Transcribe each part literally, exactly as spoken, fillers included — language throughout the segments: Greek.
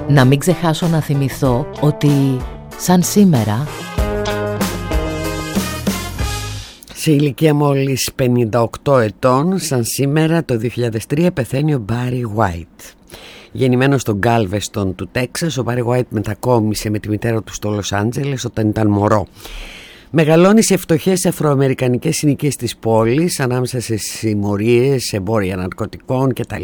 Να μην ξεχάσω να θυμηθώ ότι σαν σήμερα, σε ηλικία μόλις πενήντα οκτώ ετών, σαν σήμερα το δύο χιλιάδες τρία πεθαίνει ο Μπάρι Γουάιτ. Γεννημένος στο Γκάλβεστον του Τέξας, ο Μπάρι Γουάιτ μετακόμισε με τη μητέρα του στο Λος Άντζελες όταν ήταν μωρό. Μεγαλώνει σε φτωχές αφροαμερικανικές συνοικίες της πόλης, ανάμεσα σε συμμορίες, εμπόρια ναρκωτικών κτλ.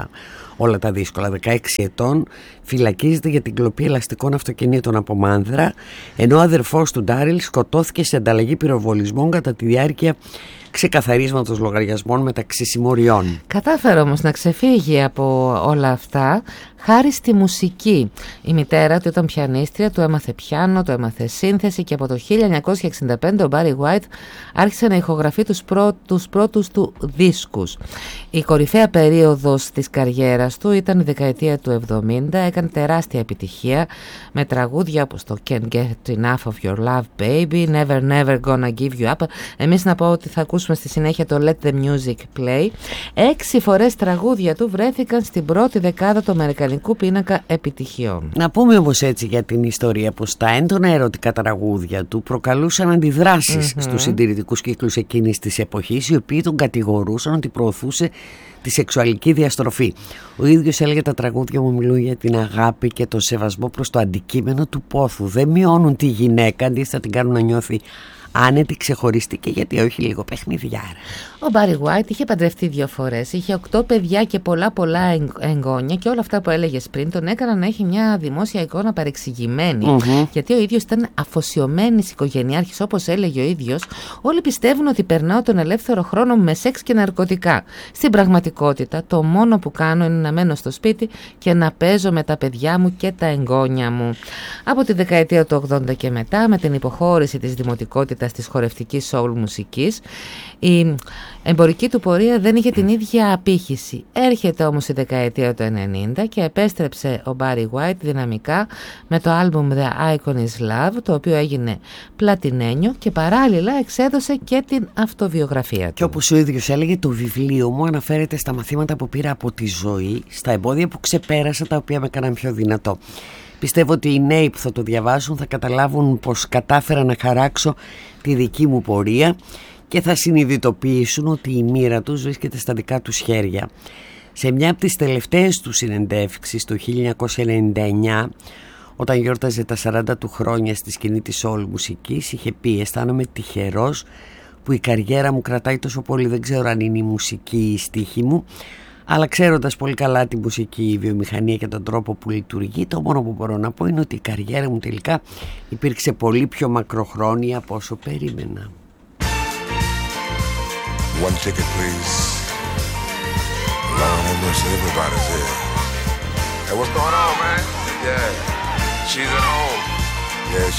Όλα τα δύσκολα. δεκαέξι ετών φυλακίζεται για την κλοπή ελαστικών αυτοκινήτων από Μάνδρα, ενώ ο αδερφός του Ντάριλ σκοτώθηκε σε ανταλλαγή πυροβολισμών κατά τη διάρκεια ξεκαθαρίσματος λογαριασμών μεταξύ συμμοριών. Κατάφερε όμως να ξεφύγει από όλα αυτά χάρη στη μουσική. Η μητέρα του ήταν πιανίστρια, του έμαθε πιάνο, του έμαθε σύνθεση και από το χίλια εννιακόσια εξήντα πέντε ο Μπάρι Γουάιτ άρχισε να ηχογραφεί τους πρώτους, πρώτους του δίσκους. Η κορυφαία περίοδος της καριέρας του ήταν η δεκαετία του εβδομήντα, έκανε τεράστια επιτυχία με τραγούδια όπως το Can't Get Enough of Your Love Baby, Never Never Gonna Give You Up. Εμείς να πω ότι θα ακούσουμε στη συνέχεια το Let the Music Play. Έξι φορές τραγούδια του βρέθηκαν στην πρώτη δεκάδα του αμερικανικού πίνακα επιτυχιών. Να πούμε όμως έτσι για την ιστορία πως τα έντονα ερωτικά τραγούδια του προκαλούσαν αντιδράσεις mm-hmm. στους συντηρητικούς κύκλους εκείνης της εποχής, οι οποίοι τον κατηγορούσαν ότι προωθούσε τη σεξουαλική διαστροφή. Ο ίδιος έλεγε: τα τραγούδια μου μιλούν για την αγάπη και τον σεβασμό προς το αντικείμενο του πόθου. Δεν μειώνουν τη γυναίκα, αντίθετα την κάνουν να νιώθει άνετη, ξεχωριστή και γιατί όχι λίγο παιχνιδιάρα. Ο Μπάρι Γουάιτ είχε παντρευτεί δύο φορές, είχε οκτώ παιδιά και πολλά πολλά εγγόνια και όλα αυτά που έλεγες πριν τον έκαναν να έχει μια δημόσια εικόνα παρεξηγημένη, mm-hmm. γιατί ο ίδιος ήταν αφοσιωμένης οικογενειάρχης, όπως έλεγε ο ίδιος. Όλοι πιστεύουν ότι περνάω τον ελεύθερο χρόνο με σεξ και ναρκωτικά. Στην πραγματικότητα το μόνο που κάνω είναι να μένω στο σπίτι και να παίζω με τα παιδιά μου και τα εγγόνια μου. Από τη δεκαετία του ογδόντα και μετά, με την υποχώρηση της δημοτικότητας της χορευτικής soul μουσικής, η εμπορική του πορεία δεν είχε την ίδια απήχηση. Έρχεται όμως η δεκαετία του ενενήντα και επέστρεψε ο Μπάρι Γουάιτ δυναμικά με το άλμπουμ The Icon Is Love, το οποίο έγινε πλατινένιο και παράλληλα εξέδωσε και την αυτοβιογραφία του. Και όπως ο ίδιος έλεγε, το βιβλίο μου αναφέρεται στα μαθήματα που πήρα από τη ζωή, στα εμπόδια που ξεπέρασα, τα οποία με έκαναν πιο δυνατό. Πιστεύω ότι οι νέοι που θα το διαβάσουν θα καταλάβουν πως κατάφερα να χαράξω τη δική μου πορεία και θα συνειδητοποιήσουν ότι η μοίρα τους βρίσκεται στα δικά τους χέρια. Σε μια από τις τελευταίες του συνεντεύξεις το χίλια εννιακόσια ενενήντα εννιά, όταν γιόρταζε τα σαράντα του χρόνια στη σκηνή της soul μουσικής, είχε πει: αισθάνομαι τυχερός που η καριέρα μου κρατάει τόσο πολύ. Δεν ξέρω αν είναι η μουσική η στίχη μου, αλλά ξέροντας πολύ καλά τη μουσική, η βιομηχανία και τον τρόπο που λειτουργεί, το μόνο που μπορώ να πω είναι ότι η καριέρα μου τελικά υπήρξε πολύ πιο μακροχρόνια από όσο περίμενα. One ticket, please. Lord have mercy, everybody's here. Hey, what's going on, man? Yeah, she's at home. Yeah,